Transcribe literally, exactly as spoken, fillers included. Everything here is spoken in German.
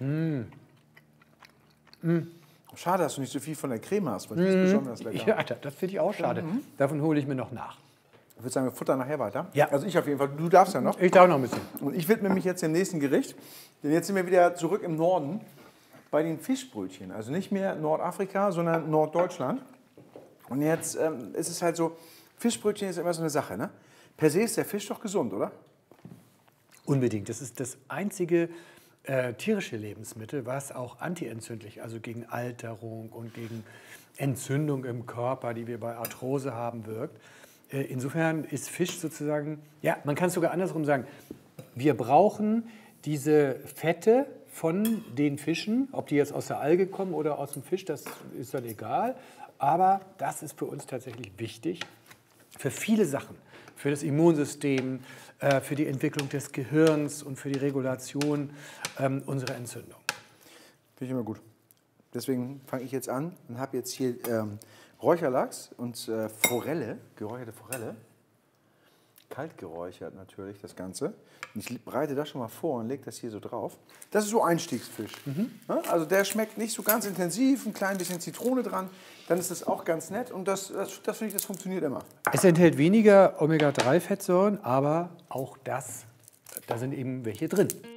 Mm. Mm. Schade, dass du nicht so viel von der Creme hast, weil die ist Mm. besonders lecker. Ja, das finde ich auch schade. Mhm. Davon hole ich mir noch nach. Ich würde sagen, wir futtern nachher weiter. Ja. Also ich auf jeden Fall. Du darfst ja noch. Ich darf noch ein bisschen. Und ich widme mich jetzt dem nächsten Gericht. Denn jetzt sind wir wieder zurück im Norden bei den Fischbrötchen. Also nicht mehr Nordafrika, sondern Norddeutschland. Und jetzt ähm, ist es halt so, Fischbrötchen ist immer so eine Sache, ne? Per se ist der Fisch doch gesund, oder? Unbedingt. Das ist das einzige äh, tierische Lebensmittel, was auch antientzündlich, also gegen Alterung und gegen Entzündung im Körper, die wir bei Arthrose haben, wirkt. Äh, insofern ist Fisch sozusagen, ja, man kann es sogar andersrum sagen, wir brauchen diese Fette von den Fischen, ob die jetzt aus der Alge kommen oder aus dem Fisch, das ist dann egal. Aber das ist für uns tatsächlich wichtig, für viele Sachen, für das Immunsystem, äh, für die Entwicklung des Gehirns und für die Regulation ähm, unserer Entzündung. Finde ich immer gut. Deswegen fange ich jetzt an und habe jetzt hier ähm, Räucherlachs und äh, Forelle, geräucherte Forelle. Kalt geräuchert natürlich das Ganze. Und ich bereite das schon mal vor und lege das hier so drauf. Das ist so Einstiegsfisch. Mhm. Ja, also der schmeckt nicht so ganz intensiv, ein klein bisschen Zitrone dran. Dann ist das auch ganz nett und das, das, das finde ich, das funktioniert immer. Es enthält weniger Omega drei Fettsäuren, aber auch das, da sind eben welche drin.